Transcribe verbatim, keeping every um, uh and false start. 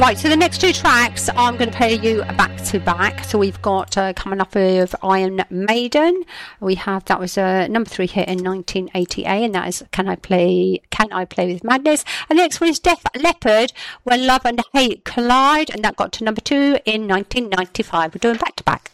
Right, so the next two tracks I'm going to play you back to back. So we've got uh, coming up with Iron Maiden. We have that was a uh, number three hit in nineteen eighty-eight, and that is Can I Play Can I Play with Madness? And the next one is Def Leppard, When Love and Hate Collide, and that got to number two in nineteen ninety-five. We're doing back to back.